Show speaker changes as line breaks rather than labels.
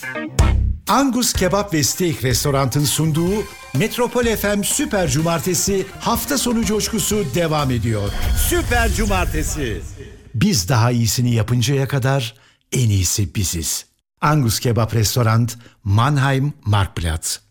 Angus Kebap ve Steak Restorant'ın sunduğu Metropol FM Süper Cumartesi hafta sonu coşkusu devam ediyor. Süper Cumartesi. Biz daha iyisini yapıncaya kadar en iyisi biziz. Angus Kebap Restorant, Mannheim Marktplatz.